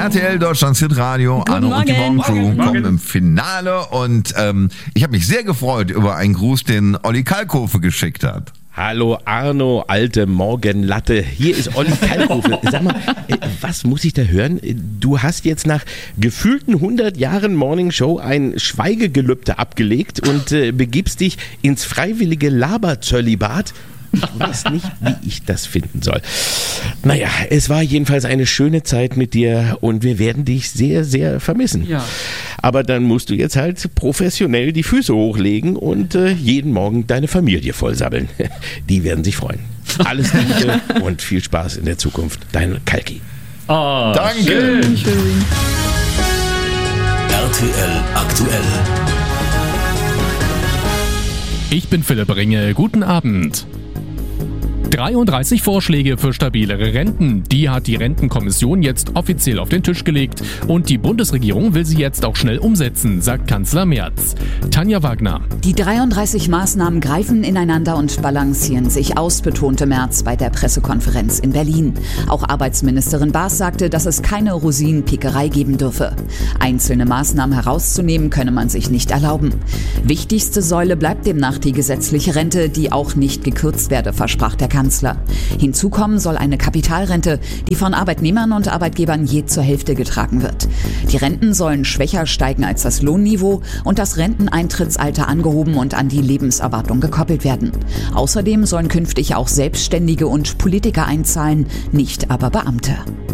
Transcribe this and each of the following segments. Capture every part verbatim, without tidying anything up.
R T L Deutschlands Hitradio. Arno und die Morgencrew kommen im Finale und ähm, ich habe mich sehr gefreut über einen Gruß, den Olli Kalkofe geschickt hat. Hallo Arno, alte Morgenlatte. Hier ist Olli Kalkofe. Sag mal, was muss ich da hören? Du hast jetzt nach gefühlten hundert Jahren Morning Show ein Schweigegelübde abgelegt und äh, begibst dich ins freiwillige Laberzölibat. Ich weiß nicht, wie ich das finden soll. Naja, es war jedenfalls eine schöne Zeit mit dir und wir werden dich sehr, sehr vermissen. Ja. Aber dann musst du jetzt halt professionell die Füße hochlegen und äh, jeden Morgen deine Familie vollsabbeln. Die werden sich freuen. Alles Gute und viel Spaß in der Zukunft. Dein Kalki. Oh, danke. Schön. Schön. R T L aktuell. Ich bin Philipp Ringe. Guten Abend. dreiunddreißig Vorschläge für stabilere Renten. Die hat die Rentenkommission jetzt offiziell auf den Tisch gelegt. Und die Bundesregierung will sie jetzt auch schnell umsetzen, sagt Kanzler Merz. Tanja Wagner. Die dreiunddreißig Maßnahmen greifen ineinander und balancieren sich aus, betonte Merz bei der Pressekonferenz in Berlin. Auch Arbeitsministerin Baas sagte, dass es keine Rosinenpickerei geben dürfe. Einzelne Maßnahmen herauszunehmen, könne man sich nicht erlauben. Wichtigste Säule bleibt demnach die gesetzliche Rente, die auch nicht gekürzt werde, versprach der Kanzler. Hinzu kommen soll eine Kapitalrente, die von Arbeitnehmern und Arbeitgebern je zur Hälfte getragen wird. Die Renten sollen schwächer steigen als das Lohnniveau und das Renteneintrittsalter angehoben und an die Lebenserwartung gekoppelt werden. Außerdem sollen künftig auch Selbstständige und Politiker einzahlen, nicht aber Beamte.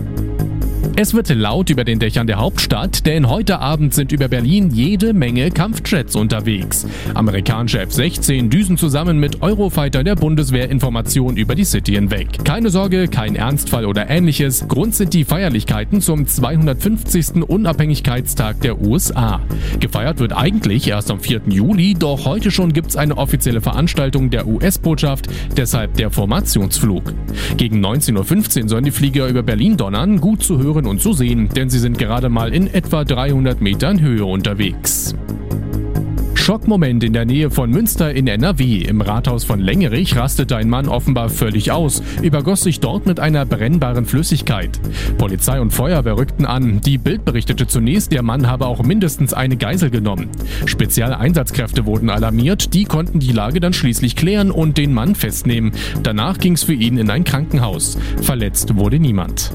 Es wird laut über den Dächern der Hauptstadt, denn heute Abend sind über Berlin jede Menge Kampfjets unterwegs. Amerikanische F sechzehn düsen zusammen mit Eurofighter der Bundeswehr Informationen über die City hinweg. Keine Sorge, kein Ernstfall oder ähnliches. Grund sind die Feierlichkeiten zum zweihundertfünfzigsten Unabhängigkeitstag der U S A. Gefeiert wird eigentlich erst am vierten Juli, doch heute schon gibt's eine offizielle Veranstaltung der U S-Botschaft, deshalb der Formationsflug. Gegen neunzehn Uhr fünfzehn sollen die Flieger über Berlin donnern, gut zu hören und zu sehen, denn sie sind gerade mal in etwa dreihundert Metern Höhe unterwegs. Schockmoment in der Nähe von Münster in N R W. Im Rathaus von Lengerich rastete ein Mann offenbar völlig aus, übergoss sich dort mit einer brennbaren Flüssigkeit. Polizei und Feuerwehr rückten an. Die Bild berichtete zunächst, der Mann habe auch mindestens eine Geisel genommen. Spezielle Einsatzkräfte wurden alarmiert, die konnten die Lage dann schließlich klären und den Mann festnehmen. Danach ging es für ihn in ein Krankenhaus. Verletzt wurde niemand.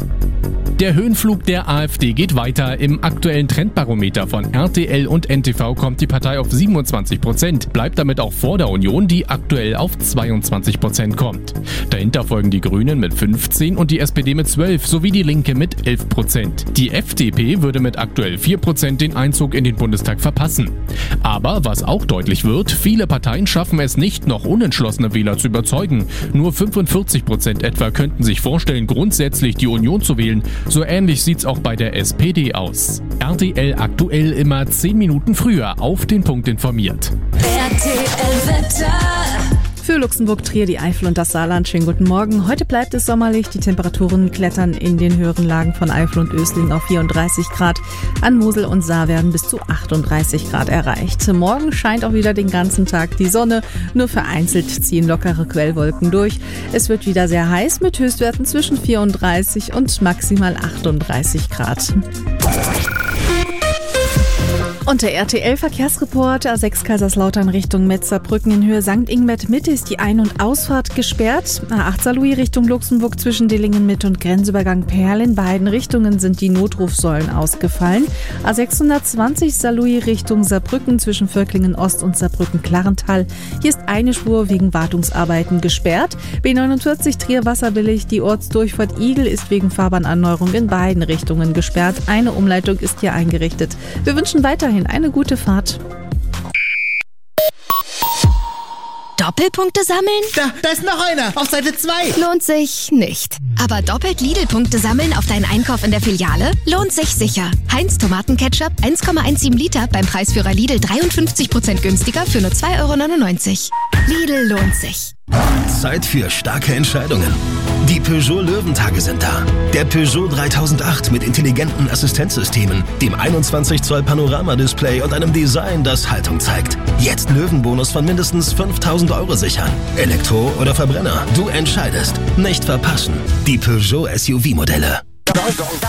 Der Höhenflug der AfD geht weiter. Im aktuellen Trendbarometer von R T L und N T V kommt die Partei auf siebenundzwanzig Prozent, bleibt damit auch vor der Union, die aktuell auf zweiundzwanzig Prozent kommt. Dahinter folgen die Grünen mit fünfzehn und die S P D mit zwölf sowie die Linke mit elf Prozent. Die F D P würde mit aktuell vier Prozent den Einzug in den Bundestag verpassen. Aber was auch deutlich wird, viele Parteien schaffen es nicht, noch unentschlossene Wähler zu überzeugen. Nur fünfundvierzig Prozent etwa könnten sich vorstellen, grundsätzlich die Union zu wählen. So ähnlich sieht's auch bei der S P D aus. R T L aktuell immer zehn Minuten früher auf den Punkt informiert. R T L-Wetter. Für Luxemburg, Trier, die Eifel und das Saarland. Schönen guten Morgen. Heute bleibt es sommerlich. Die Temperaturen klettern in den höheren Lagen von Eifel und Ösling auf vierunddreißig Grad. An Mosel und Saar werden bis zu achtunddreißig Grad erreicht. Morgen scheint auch wieder den ganzen Tag die Sonne. Nur vereinzelt ziehen lockere Quellwolken durch. Es wird wieder sehr heiß mit Höchstwerten zwischen vierunddreißig und maximal achtunddreißig Grad. Und der R T L-Verkehrsreport A sechs Kaiserslautern Richtung Metzerbrücken in Höhe Sankt Ingbert Mitte ist die Ein- und Ausfahrt gesperrt. A acht Saarlouis Richtung Luxemburg zwischen Dillingen Mitte und Grenzübergang Perl. In beiden Richtungen sind die Notrufsäulen ausgefallen. A sechshundertzwanzig Saarlouis Richtung Saarbrücken zwischen Völklingen Ost und Saarbrücken Klarrental. Hier ist eine Spur wegen Wartungsarbeiten gesperrt. B neunundvierzig Trier Wasserbillig. Die Ortsdurchfahrt Igel ist wegen Fahrbahnerneuerung in beiden Richtungen gesperrt. Eine Umleitung ist hier eingerichtet. Wir wünschen weiterhin eine gute Fahrt. Doppelpunkte sammeln? Da, da ist noch einer, auf Seite zwei. Lohnt sich nicht. Aber doppelt Lidl-Punkte sammeln auf deinen Einkauf in der Filiale? Lohnt sich sicher. Heinz Tomatenketchup eins Komma siebzehn Liter beim Preisführer Lidl dreiundfünfzig Prozent günstiger für nur zwei Euro neunundneunzig. Lidl lohnt sich. Zeit für starke Entscheidungen. Die Peugeot Löwentage sind da. Der Peugeot dreitausendacht mit intelligenten Assistenzsystemen, dem einundzwanzig Zoll Panoramadisplay und einem Design, das Haltung zeigt. Jetzt Löwenbonus von mindestens fünftausend Euro sichern. Elektro oder Verbrenner, du entscheidest. Nicht verpassen. Die Peugeot S U V-Modelle.